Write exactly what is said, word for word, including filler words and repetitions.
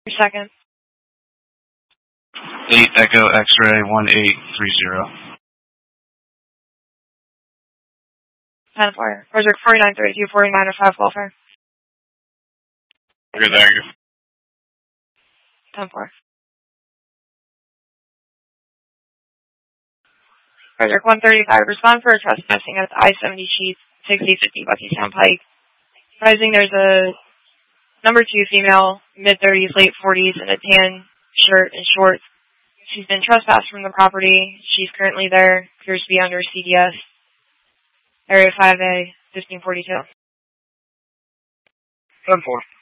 Three seconds. eight Echo X-ray one eight three zero. ten four. Roger, forty-nine thirty-two, forty-nine oh five, welfare. Okay, thank you. ten four. Roger, one thirty-five, respond for a trespassing at the I seventy sheet, sixty fifty Buckystown Pike. Rising, there's a number two female, mid-thirties, late forties, in a tan shirt and shorts. She's been trespassed from the property. She's currently there, appears to be under C D S. Area five A, fifteen forty-two. ten four.